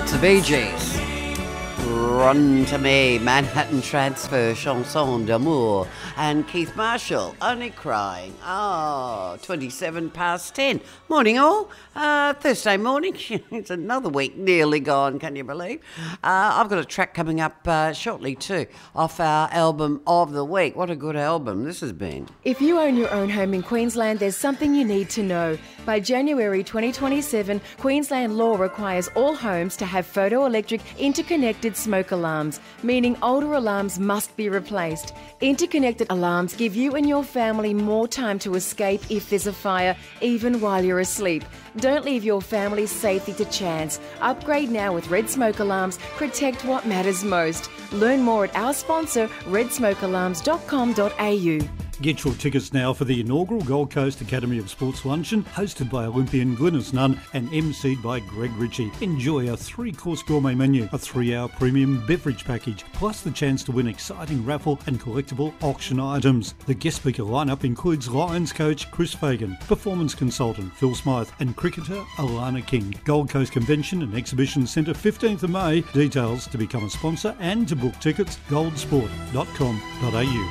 It's the Bee Gees. Run to Me, Manhattan Transfer, Chanson d'amour, and Keith Marshall, Only Crying. 27 past 10. Morning all. Thursday morning. It's another week nearly gone, can you believe? I've got a track coming up shortly too, off our album of the week. What a good album this has been. If you own your own home in Queensland, there's something you need to know. By January 2027, Queensland law requires all homes to have photoelectric interconnected smoke alarms, meaning older alarms must be replaced. Interconnected alarms give you and your family more time to escape if there's a fire, even while you're asleep. Don't leave your family's safety to chance. Upgrade now with Red Smoke Alarms. Protect what matters most. Learn more at our sponsor, redsmokealarms.com.au. Get your tickets now for the inaugural Gold Coast Academy of Sports Luncheon, hosted by Olympian Glynis Nunn and emceed by Greg Ritchie. Enjoy a 3-course gourmet menu, a 3-hour premium beverage package, plus the chance to win exciting raffle and collectible auction items. The guest speaker lineup includes Lions coach Chris Fagan, performance consultant Phil Smythe, and cricketer Alana King. Gold Coast Convention and Exhibition Centre, 15th of May. Details to become a sponsor and to book tickets, goldsport.com.au.